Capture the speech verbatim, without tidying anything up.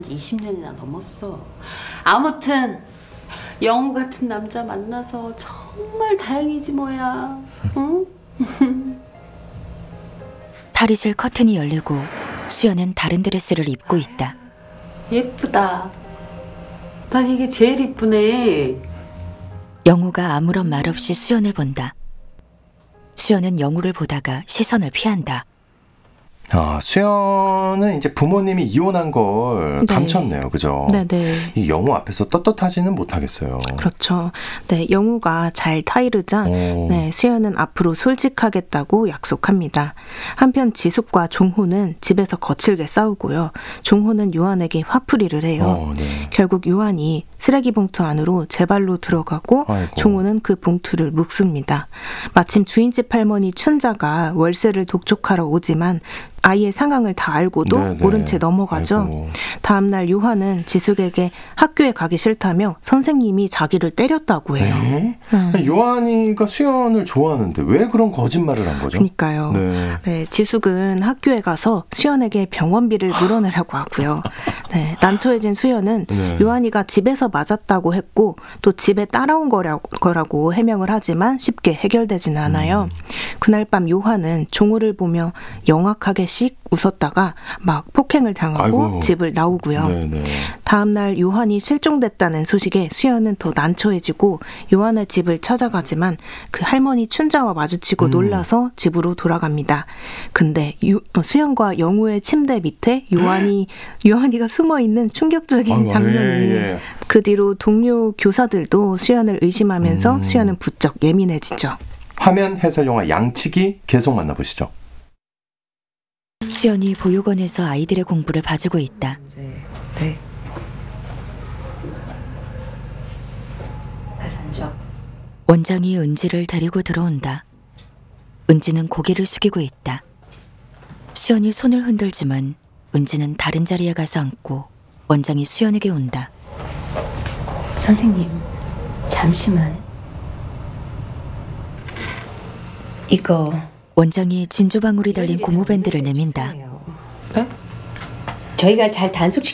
이십 년이나 넘었어. 아무튼 영우 같은 남자 만나서 정말 다행이지 뭐야. 응? 탈의실 커튼이 열리고 수연은 다른 드레스를 입고 있다. 예쁘다. 난 이게 제일 이쁘네. 영우가 아무런 말 없이 수연을 본다. 수연은 영우를 보다가 시선을 피한다. 아, 수연은 이제 부모님이 이혼한 걸 네. 감췄네요. 그죠? 네네. 이 영우 앞에서 떳떳하지는 못하겠어요. 그렇죠. 네, 영우가 잘 타이르자 오. 네, 수연은 앞으로 솔직하겠다고 약속합니다. 한편 지숙과 종호는 집에서 거칠게 싸우고요. 종호는 요한에게 화풀이를 해요. 어, 네. 결국 요한이 쓰레기 봉투 안으로 제 발로 들어가고 아이고. 종호는 그 봉투를 묵습니다. 마침 주인집 할머니 춘자가 월세를 독촉하러 오지만 아이의 상황을 다 알고도 네네. 모른 채 넘어가죠. 아이고. 다음날 요한은 지숙에게 학교에 가기 싫다며 선생님이 자기를 때렸다고 해요. 에? 음. 요한이가 수연을 좋아하는데 왜 그런 거짓말을 한 거죠? 그러니까요. 네. 네, 지숙은 학교에 가서 수연에게 병원비를 물어내라고 하고요. 네, 난처해진 수연은 네. 요한이가 집에서 맞았다고 했고 또 집에 따라온 거라고, 거라고 해명을 하지만 쉽게 해결되지는 않아요. 음. 그날 밤 요한은 종호를 보며 영악하게 씩 웃었다가 막 폭행을 당하고 아이고. 집을 나오고요. 네네. 다음날 요한이 실종됐다는 소식에 수연은 더 난처해지고 요한의 집을 찾아가지만 그 할머니 춘자와 마주치고 음. 놀라서 집으로 돌아갑니다. 근데 유, 어, 수연과 영우의 침대 밑에 요한이 요한이가 숨어있는 충격적인 아이고, 장면이 예, 예. 그 뒤로 동료 교사들도 수연을 의심하면서 음. 수연은 부쩍 예민해지죠. 화면 해설 영화 양치기 계속 만나보시죠. 수연이 보육원에서 아이들의 공부를 봐주고 있다. 네. 네. 가산점. 원장이 은지를 데리고 들어온다. 은지는 고개를 숙이고 있다. 수연이 손을 흔들지만 은지는 다른 자리에 가서 앉고 원장이 수연에게 온다. 선생님, 잠시만. 이거 원장이 진주방울이 달린 고무밴드를 내민다. 네? 저희가 잘 단속시